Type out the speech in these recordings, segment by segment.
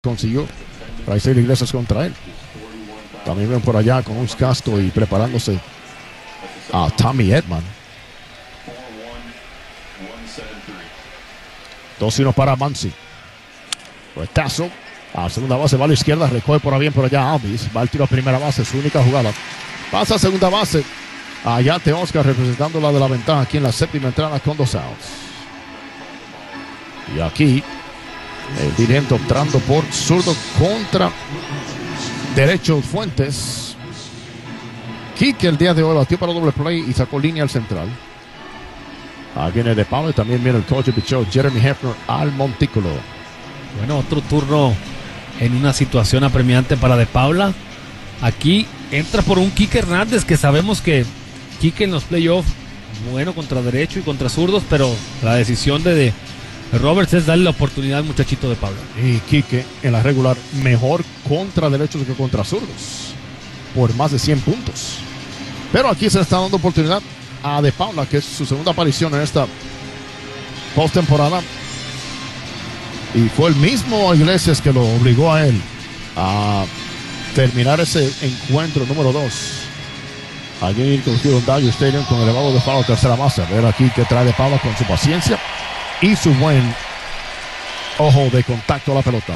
consiguió Raizel Iglesias contra él. También ven por allá con un casco y preparándose a Tommy Edman. 2-1 para Muncy. Retazo a segunda base, va a la izquierda, recoge por bien por allá Alvis, va al tiro a primera base, su única jugada. Pasa a segunda base, allá Teoscar representando la de la ventaja aquí en la séptima entrada con 2 outs. Y aquí el dirigente optando por zurdo contra derecho Fuentes. Quique el día de hoy batió para doble play y sacó línea al central. Aquí viene De Paula y también viene el coach de picheo Jeremy Hefner al montículo. Bueno, otro turno en una situación apremiante para De Paula. Aquí entra por un Quique Hernández, que sabemos que Quique en los playoffs, bueno contra derecho y contra zurdos, pero la decisión de Roberts es darle la oportunidad al muchachito De Paula. Y Quique en la regular mejor contra derechos que contra zurdos, por más de 100 puntos. Pero aquí se le está dando oportunidad a De Paula, que es su segunda aparición en esta postemporada. Y fue el mismo Iglesias que lo obligó a él a terminar ese encuentro número 2. Allí cogido en Dodger Stadium con elevado de Paula tercera base. A ver aquí que trae De Paula con su paciencia y su buen ojo de contacto a la pelota.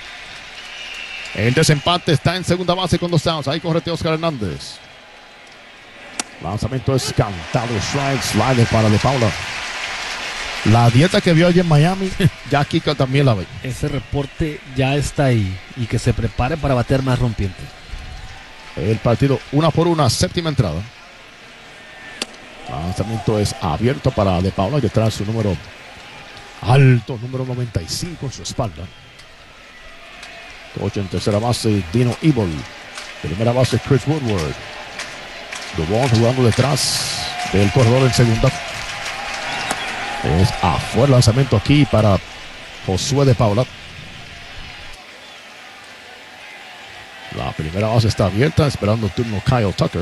El desempate está en segunda base con 2 outs. Ahí corre Teoscar Hernández. Lanzamiento es cantado, strike, slider para De Paula. La dieta que vio allí en Miami, ya Kika también la ve. Ese reporte ya está ahí y que se prepare para bater más rompiente. El partido 1-1, séptima entrada. Lanzamiento es abierto para De Paula, que trae su número alto, número 95 en su espalda. Coach en tercera base, Dino Evil. Primera base, Chris Woodward. Dubón jugando detrás del corredor en segunda. Es afuera el lanzamiento aquí para Josué De Paula. La primera base está abierta, esperando el turno Kyle Tucker.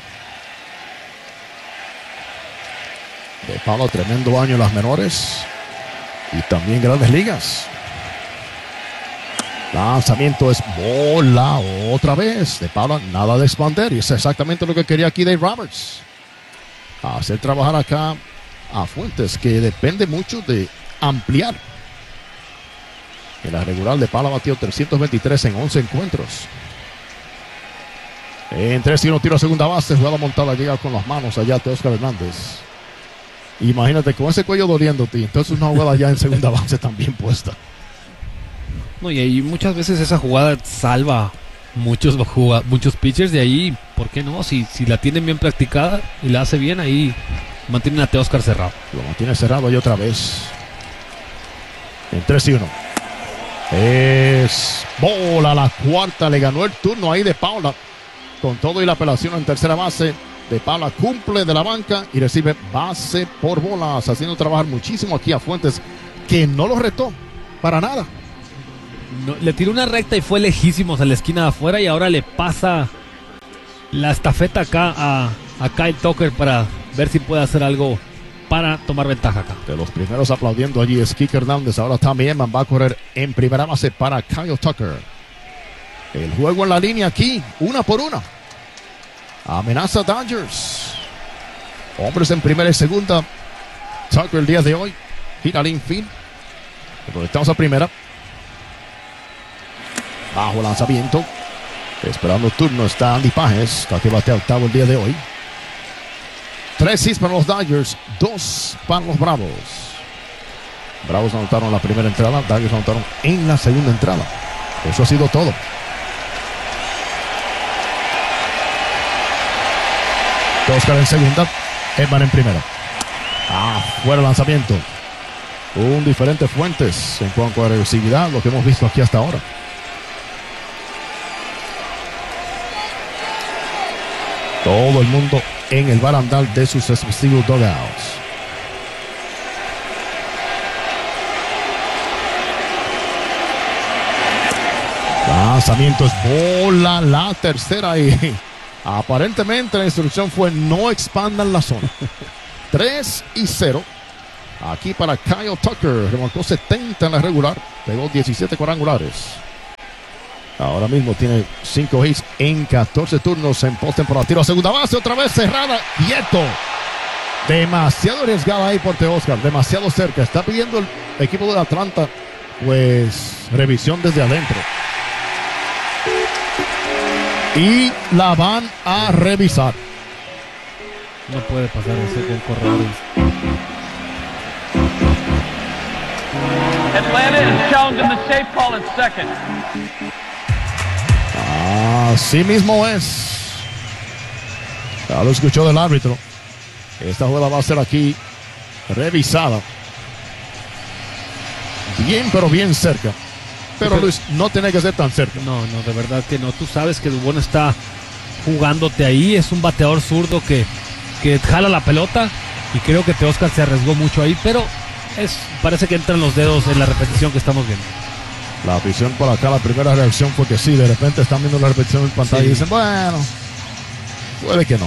De Paula, tremendo año en las menores y también grandes ligas. Lanzamiento es bola otra vez. De Paula, nada de expander. Y es exactamente lo que quería aquí Dave Roberts. Hacer trabajar acá a Fuentes, que depende mucho de ampliar. En la regular, De Paula batió 323 en 11 encuentros. En 3-1 tiro a segunda base, jugada montada, llega con las manos allá Teoscar Hernández. Imagínate con ese cuello doliéndote, entonces una jugada ya en segunda base también puesta. No, y ahí muchas veces esa jugada salva muchos pitchers. De ahí, ¿por qué no? Si la tienen bien practicada y la hace bien, ahí mantienen a Teoscar cerrado. Lo mantiene cerrado ahí otra vez. En 3-1. Es bola la cuarta. Le ganó el turno ahí De Paula. Con todo y la apelación en tercera base. De Paula cumple de la banca y recibe base por bolas. Haciendo trabajar muchísimo aquí a Fuentes, que no lo retó para nada. No, le tiró una recta y fue lejísimos a la esquina de afuera, y ahora le pasa la estafeta acá a Kyle Tucker para ver si puede hacer algo para tomar ventaja acá. De los primeros aplaudiendo allí es Quique Hernández. Ahora Tommy Edman va a correr en primera base para Kyle Tucker. El juego en la línea aquí, 1-1. Amenaza Dodgers. Hombres en primera y segunda. Tucker el día de hoy gira al infield. Estamos a primera. Bajo lanzamiento. Esperando turno está Andy Pajes, que batea octavo el día de hoy. 3 hits para los Dodgers, 2 para los Bravos. Bravos anotaron la primera entrada, Dodgers anotaron en la segunda entrada. Eso ha sido todo. Oscar en segunda, Edman en primera. Fuera el lanzamiento. Un diferente Fuentes en cuanto a agresividad, lo que hemos visto aquí hasta ahora. Todo el mundo en el barandal de sus respectivos dugouts. Lanzamiento es bola la tercera y aparentemente la instrucción fue no expandan la zona. 3-0. Aquí para Kyle Tucker. Remontó 70 en la regular. Pegó 17 cuadrangulares. Ahora mismo tiene 5 hits en 14 turnos en postemporada. Tiro a segunda base, otra vez cerrada, quieto. Demasiado arriesgada ahí por Teóscar, demasiado cerca. Está pidiendo el equipo de Atlanta, pues, revisión desde adentro. Y la van a revisar. No puede pasar eso con corredores. Atlanta is challenging the safe call at second. Así mismo es. Ya lo escuchó del árbitro. Esta jugada va a ser aquí revisada. Bien, pero bien cerca. Pero Luis, no tiene que ser tan cerca. No, de verdad que no. Tú sabes que Dubón está jugándote ahí. Es un bateador zurdo que jala la pelota. Y creo que Teóscar se arriesgó mucho ahí. Pero parece que entran los dedos en la repetición que estamos viendo. La afición por acá, la primera reacción fue que sí. De repente están viendo la repetición en pantalla y dicen, bueno, puede que no.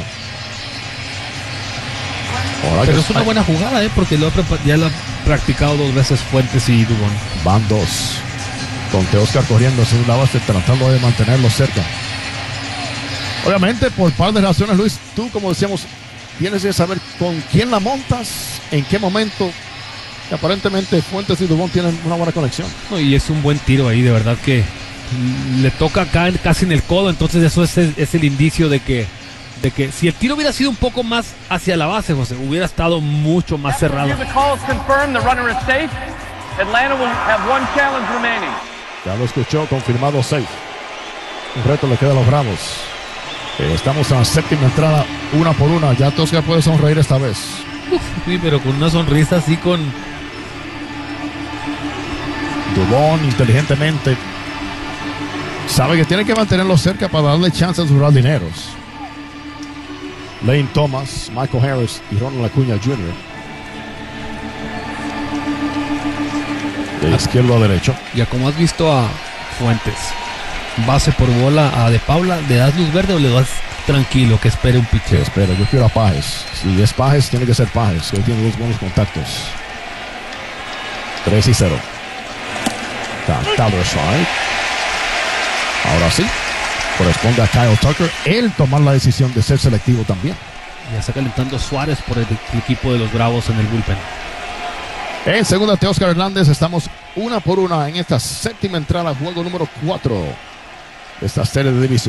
Pero es una buena jugada, porque ya lo han practicado 2 veces Fuentes y Dubón. Van 2. Con Teóscar corriendo a segunda base, tratando de mantenerlo cerca. Obviamente, por par de razones, Luis, tú, como decíamos, tienes que saber con quién la montas, en qué momento. Y aparentemente Fuentes y Dubón tienen una buena conexión. No, y es un buen tiro ahí, de verdad que le toca acá casi en el codo. Entonces eso es el indicio de que si el tiro hubiera sido un poco más hacia la base, José, hubiera estado mucho más cerrado. Ya lo escuchó, confirmado safe. Un reto le queda a los Bravos. Estamos en la séptima entrada, 1 por 1. Ya Teóscar puede sonreír esta vez. Sí, pero con una sonrisa así con... Dubón inteligentemente sabe que tiene que mantenerlo cerca para darle chance a sus jardineros. Lane Thomas, Michael Harris y Ronald Acuña Jr. De izquierdo a derecho. Ya como has visto a Fuentes, base por bola a De Paula, ¿le das luz verde o le das tranquilo que espere un pitcher? Sí, espera, yo quiero a Pajes. Si es Pajes, tiene que ser Pajes, que hoy tiene 2 buenos contactos. 3-0. Cantado strike. Ahora sí, corresponde a Kyle Tucker él tomar la decisión de ser selectivo también. Ya está calentando Suárez por el equipo de los Bravos en el bullpen. En segunda, Teóscar Hernández. Estamos 1 por 1 en esta séptima entrada, juego número 4 de esta serie de división.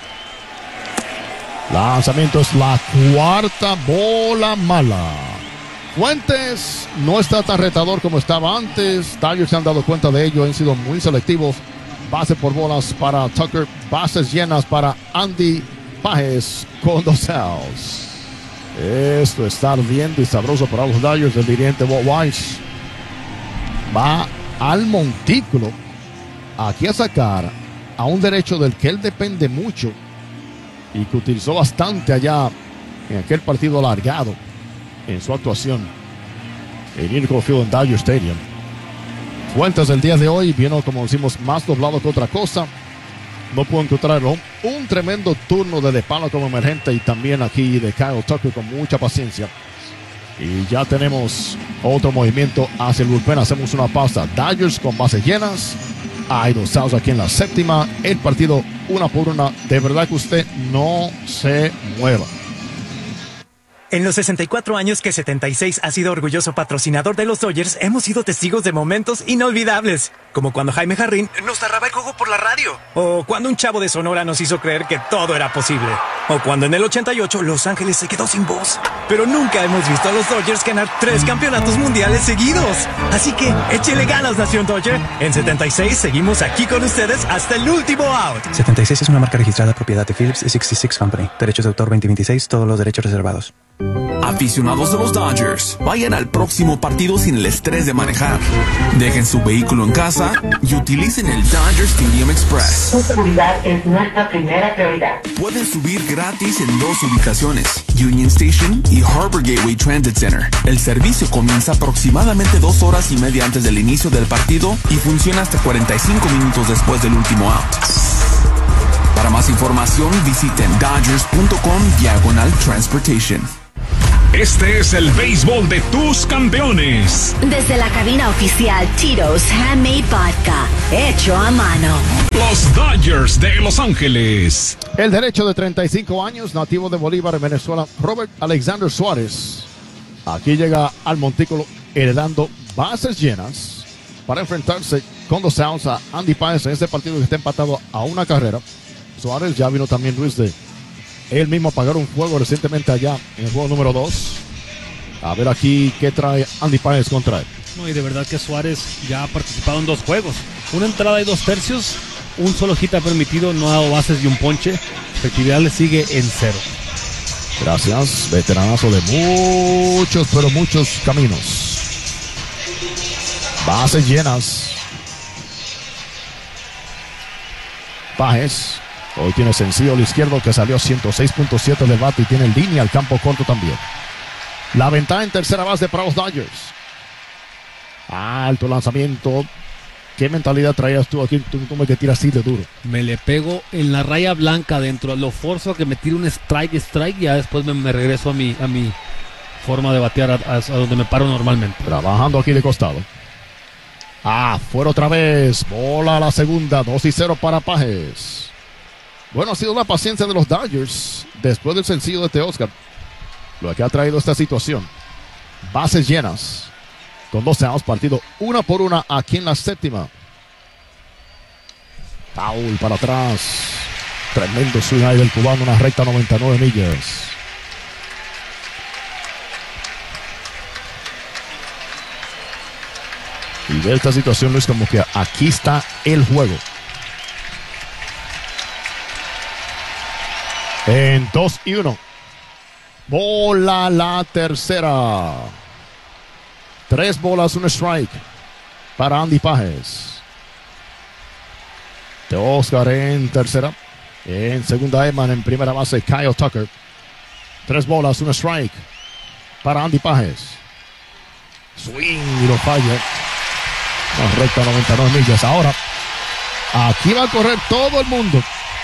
Lanzamiento es la 4ª bola mala. Fuentes no está tan retador como estaba antes. Dodgers se han dado cuenta de ello, han sido muy selectivos. Base por bolas para Tucker, bases llenas para Andy Pajes con 2 outs. Esto está ardiendo y sabroso para los Dodgers. El dirigente Bob Weiss va al montículo aquí a sacar a un derecho del que él depende mucho y que utilizó bastante allá en aquel partido alargado en su actuación en Inco Field en Dodger Stadium. Fuentes el día de hoy vino, como decimos, más doblado que otra cosa. No pudo encontrarlo. Un tremendo turno de Paula como emergente y también aquí de Kyle Tucker con mucha paciencia. Y ya tenemos otro movimiento hacia el bullpen. Hacemos una pausa. Dodgers con bases llenas. Hay 2 outs aquí en la séptima. El partido 1 por 1. De verdad que usted no se mueva. En los 64 años que 76 ha sido orgulloso patrocinador de los Dodgers, hemos sido testigos de momentos inolvidables. Como cuando Jaime Jarrín nos narraba el juego por la radio. O cuando un chavo de Sonora nos hizo creer que todo era posible. O cuando en el 88 Los Ángeles se quedó sin voz. Pero nunca hemos visto a los Dodgers ganar 3 campeonatos mundiales seguidos. Así que échele ganas, Nación Dodger. En 76 seguimos aquí con ustedes hasta el último out. 76 es una marca registrada propiedad de Phillips 66 Company. Derechos de autor 2026, todos los derechos reservados. Aficionados de los Dodgers, vayan al próximo partido sin el estrés de manejar. Dejen su vehículo en casa y utilicen el Dodger Stadium Express. Su seguridad es nuestra primera prioridad. Pueden subir gratis en 2 ubicaciones, Union Station y Harbor Gateway Transit Center. El servicio comienza aproximadamente 2 horas y media antes del inicio del partido y funciona hasta 45 minutos después del último out. Para más información, visiten dodgers.com/transportation. Este es el béisbol de tus campeones. Desde la cabina oficial Tito's Handmade Vodka, hecho a mano. Los Dodgers de Los Ángeles. El derecho de 35 años, nativo de Bolívar en Venezuela, Robert Alexander Suárez. Aquí llega al montículo heredando bases llenas para enfrentarse con los outs a Andy Páez en este partido que está empatado a una carrera. Suárez ya vino también, Luis, de él mismo a pagar un juego recientemente allá en el juego número 2. A ver aquí qué trae Andy Páez contra él. No, y de verdad que Suárez ya ha participado en 2 juegos. Una entrada y 2 tercios. Un solo hit ha permitido, no ha dado bases y un ponche. Efectividad le sigue en 0. Gracias, veteranazo de muchos, pero muchos caminos. Bases llenas. Páez hoy tiene sencillo al izquierdo que salió 106.7 de bate y tiene línea al campo corto también. La ventaja en tercera base para los Dodgers. Alto lanzamiento. ¿Qué mentalidad traías tú aquí? Tú me que tiras así de duro. Me le pego en la raya blanca adentro. Lo forzo a que me tire un strike. Y ya después me regreso a mi forma de batear a donde me paro normalmente. Trabajando aquí de costado. Fuera otra vez. Bola a la segunda. 2-0 para Páez. Bueno, ha sido la paciencia de los Dodgers después del sencillo de Teoscar lo que ha traído esta situación. Bases llenas. Con 2 outs, partido 1-1 aquí en la séptima. Foul para atrás. Tremendo swing ahí del cubano, una recta 99 millas. Y ve esta situación, Luis, como que aquí está el juego. En 2-1. Bola la tercera. 3 bolas, un strike para Andy Páez. Teoscar en tercera. En segunda, Eman. En primera base, Kyle Tucker. 3 bolas, un strike para Andy Páez. Swing y lo falla. Una recta 99 millas. Ahora, aquí va a correr todo el mundo.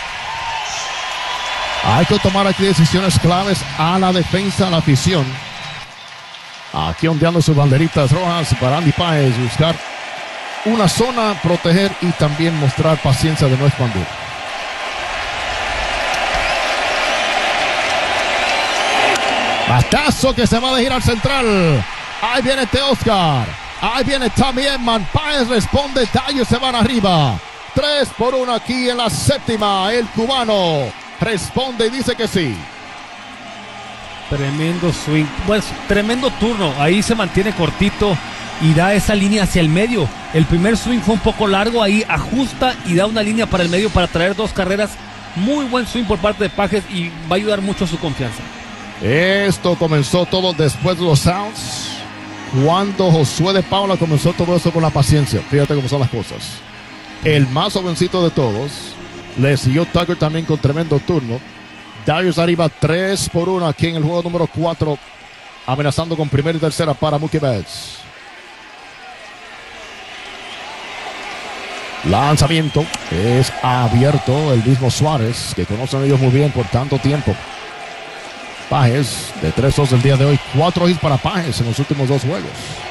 Hay que tomar aquí decisiones claves a la defensa, a la afición. Aquí ondeando sus banderitas rojas para Andy Páez, buscar una zona, proteger y también mostrar paciencia de no expandir. Batazo que se va a ir al central. Ahí viene Teoscar. Ahí viene Tommy Edman. Páez responde. Dodgers se van arriba. 3-1 aquí en la séptima. El cubano responde y dice que sí. Tremendo swing, pues tremendo turno, ahí se mantiene cortito y da esa línea hacia el medio. El primer swing fue un poco largo, ahí ajusta y da una línea para el medio para traer 2 carreras. Muy buen swing por parte de Páez y va a ayudar mucho a su confianza. Esto comenzó todo después de los outs, cuando Josué de Paula comenzó todo eso con la paciencia. Fíjate cómo son las cosas. El más jovencito de todos, le siguió Tucker también con tremendo turno. Dodgers arriba 3-1 aquí en el juego número 4, amenazando con primera y tercera para Mookie Betts. Lanzamiento es abierto, el mismo Suárez, que conocen ellos muy bien por tanto tiempo. Páez de 3-2 el día de hoy, 4 hits para Páez en los últimos 2 juegos.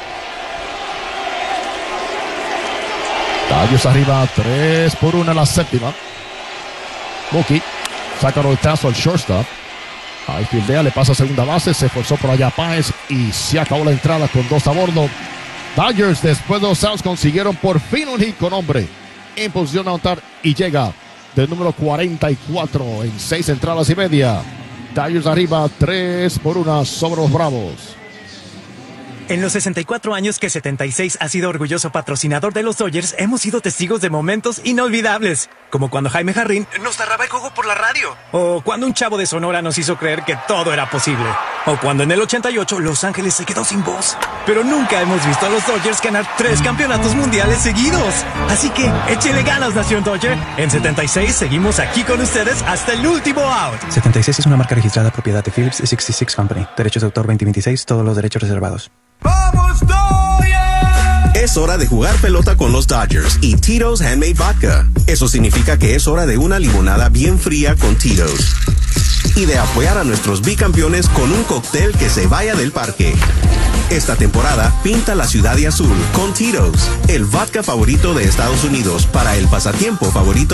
Dodgers arriba 3-1 en la séptima. Mookie saca roletazo al shortstop. Ahí fildea, le pasa a segunda base. Se esforzó por allá Páez y se acabó la entrada con 2 a bordo. Dodgers, después de 2 outs, consiguieron por fin un hit con hombre en posición de anotar y llega del número 44 en 6 entradas y media. Dodgers arriba 3-1 sobre los Bravos. En los 64 años que 76 ha sido orgulloso patrocinador de los Dodgers, hemos sido testigos de momentos inolvidables. Como cuando Jaime Jarrín nos narraba el juego por la radio. O cuando un chavo de Sonora nos hizo creer que todo era posible. O cuando en el 88 Los Ángeles se quedó sin voz. Pero nunca hemos visto a los Dodgers ganar 3 campeonatos mundiales seguidos. Así que échele ganas, Nación Dodger. En 76 seguimos aquí con ustedes hasta el último out. 76 es una marca registrada propiedad de Phillips 66 Company. Derechos de autor 2026, todos los derechos reservados. ¡Vamos, Dodgers! Es hora de jugar pelota con los Dodgers y Tito's Handmade Vodka. Eso significa que es hora de una limonada bien fría con Tito's. Y de apoyar a nuestros bicampeones con un cóctel que se vaya del parque. Esta temporada, pinta la ciudad de azul con Tito's, el vodka favorito de Estados Unidos para el pasatiempo favorito